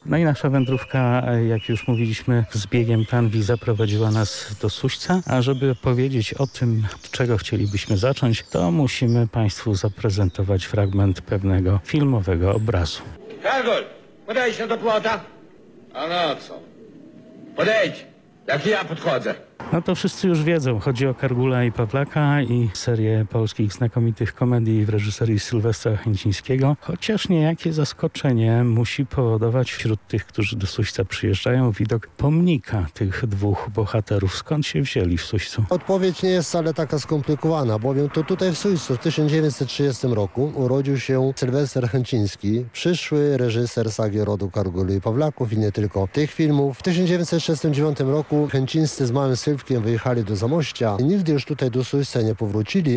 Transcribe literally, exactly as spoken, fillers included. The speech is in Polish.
No i nasza wędrówka, jak już mówiliśmy, z biegiem Tanwi zaprowadziła nas do Suśca, a żeby powiedzieć o tym, od czego chcielibyśmy zacząć, to musimy Państwu zaprezentować fragment pewnego filmowego obrazu. Kargul, podejdź no do płota. A no co? Podejdź, jak ja podchodzę. No to wszyscy już wiedzą. Chodzi o Kargula i Pawlaka i serię polskich znakomitych komedii w reżyserii Sylwestra Chęcińskiego. Chociaż niejakie zaskoczenie musi powodować wśród tych, którzy do Suśca przyjeżdżają, widok pomnika tych dwóch bohaterów. Skąd się wzięli w Suścu? Odpowiedź nie jest wcale taka skomplikowana, bowiem to tutaj w Suścu w tysiąc dziewięćset trzydziestym roku urodził się Sylwester Chęciński, przyszły reżyser sagi rodu Karguli i Pawlaków i nie tylko tych filmów. W tysiąc dziewięćset trzydziestym dziewiątym roku Chęcińscy z małym Sylwkiem wyjechali do Zamościa i nigdy już tutaj do Suśca nie powrócili.